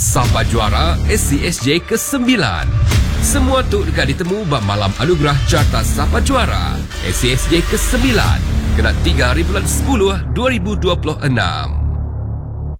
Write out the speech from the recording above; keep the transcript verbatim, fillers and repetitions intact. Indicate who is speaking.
Speaker 1: Sapa Juara S C S J kesembilan. Semua tu dekat ditemu bab malam anugerah Carta Sapa Juara S C S J kesembilan. Kena tiga hari bulan sepuluh dua ribu dua puluh enam.